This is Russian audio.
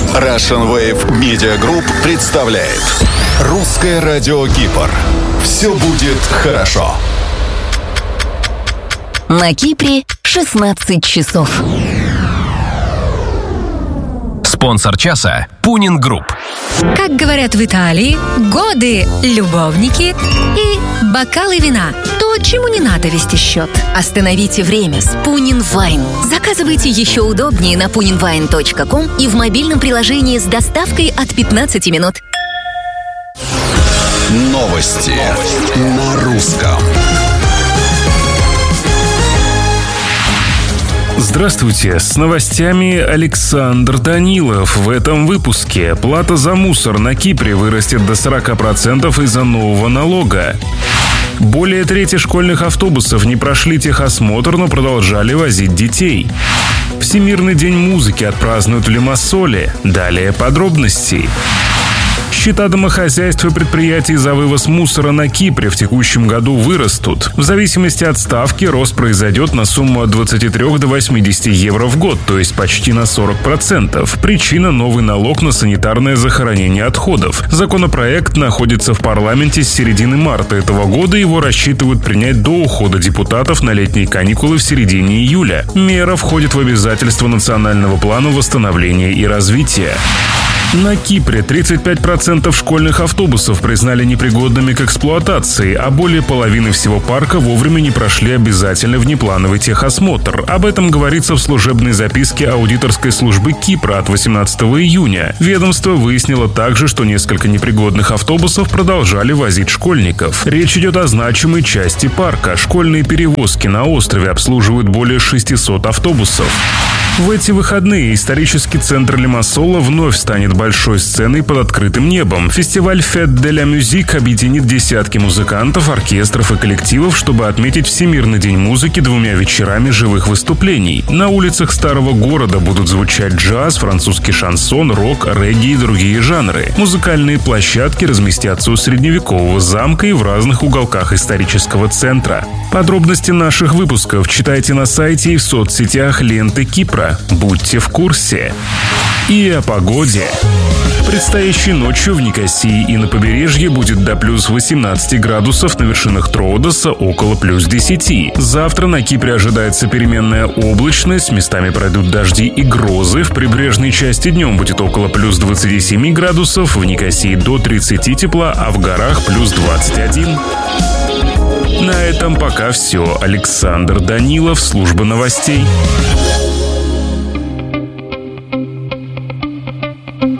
Russian Wave Media Group представляет Русское радио Кипр. Все будет хорошо. На Кипре 16 часов. Спонсор часа – Пунин Групп. Как говорят в Италии, годы, любовники и бокалы вина. То, чему не надо вести счет. Остановите время с Пунин Вайн. Заказывайте еще удобнее на puninwine.com и в мобильном приложении с доставкой от 15 минут. Новости на русском. Здравствуйте, с новостями Александр Данилов. В этом выпуске плата за мусор на Кипре вырастет до 40% из-за нового налога. Более трети школьных автобусов не прошли техосмотр, но продолжали возить детей. Всемирный день музыки отпразднуют в Лимассоле. Далее подробности. Счета домохозяйств и предприятий за вывоз мусора на Кипре в текущем году вырастут. В зависимости от ставки рост произойдет на сумму от 23 до 80 евро в год, то есть почти на 40%. Причина – новый налог на санитарное захоронение отходов. Законопроект находится в парламенте с середины марта этого года, его рассчитывают принять до ухода депутатов на летние каникулы в середине июля. Мера входит в обязательства национального плана восстановления и развития. На Кипре 35% школьных автобусов признали непригодными к эксплуатации, а более половины всего парка вовремя не прошли обязательный внеплановый техосмотр. Об этом говорится в служебной записке аудиторской службы Кипра от 18 июня. Ведомство выяснило также, что несколько непригодных автобусов продолжали возить школьников. Речь идет о значимой части парка. Школьные перевозки на острове обслуживают более 600 автобусов. В эти выходные исторический центр Лимассола вновь станет большой сценой под открытым небом. Фестиваль Fête de la Musique объединит десятки музыкантов, оркестров и коллективов, чтобы отметить Всемирный день музыки 2 вечерами живых выступлений. На улицах старого города будут звучать джаз, французский шансон, рок, регги и другие жанры. Музыкальные площадки разместятся у средневекового замка и в разных уголках исторического центра. Подробности наших выпусков читайте на сайте и в соцсетях ленты Кипра. Будьте в курсе. И о погоде. Предстоящей ночью в Никосии и на побережье будет до плюс 18 градусов, на вершинах Троодоса около плюс 10. Завтра на Кипре ожидается переменная облачность, местами пройдут дожди и грозы. В прибрежной части днем будет около плюс 27 градусов, в Никосии до 30 тепла, а в горах плюс 21. На этом пока все. Александр Данилов, служба новостей.